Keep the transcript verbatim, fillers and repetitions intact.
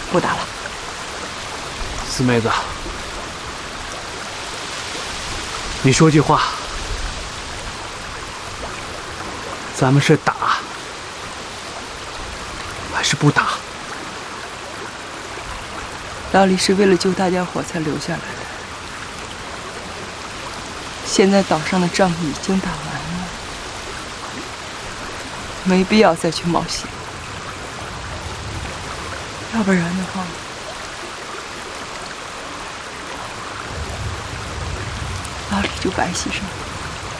不打了。 四妹子，你说句话，咱们是打还是不打？ 老李是为了救大家伙才留下来的。现在岛上的仗已经打完了，没必要再去冒险。要不然的话，老李就白牺牲了。